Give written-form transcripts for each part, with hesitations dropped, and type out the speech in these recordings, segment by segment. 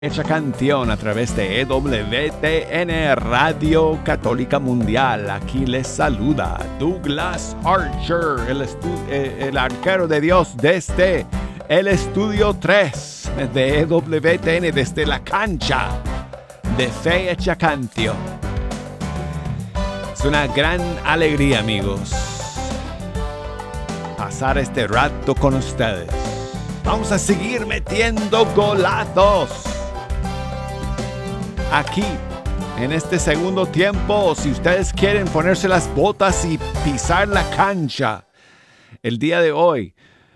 Hecha canción a través de EWTN Radio Católica Mundial. Aquí les saluda Douglas Archer, el arquero de Dios desde el estudio 3 de EWTN, desde la cancha de Fe Hecha Canción. Es una gran alegría, amigos, pasar este rato con ustedes. Vamos a seguir metiendo golazos aquí, en este segundo tiempo. Si ustedes quieren ponerse las botas y pisar la cancha el día de hoy,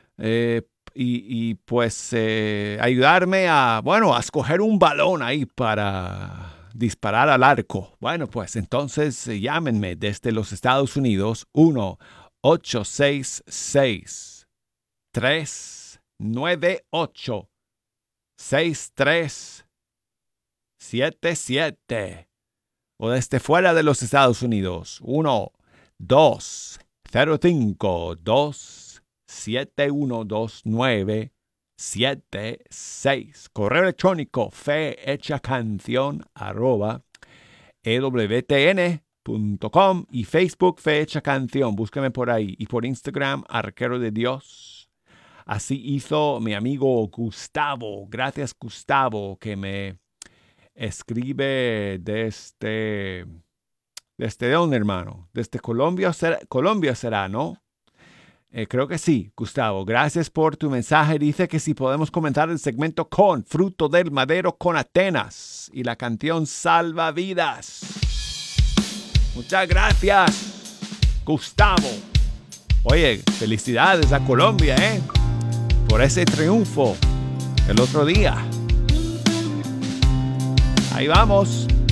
ayudarme a escoger un balón ahí para disparar al arco. Bueno, pues entonces llámenme desde los Estados Unidos, 1-866-398-6377, o desde fuera de los Estados Unidos, 1-205-271-2976. Correo electrónico fehechacanción@ewtn.com y Facebook Fe Hecha Canción. Búsqueme por ahí. Y por Instagram, Arquero de Dios. Así hizo mi amigo Gustavo. Gracias, Gustavo, que me escribe desde dónde, hermano. Desde Colombia será, ¿no? Creo que sí, Gustavo. Gracias por tu mensaje. Dice que si podemos comentar el segmento con Fruto del Madero con Atenas y la canción Salva Vidas. Muchas gracias, Gustavo. Oye, felicidades a Colombia, por ese triunfo el otro día. Ahí vamos.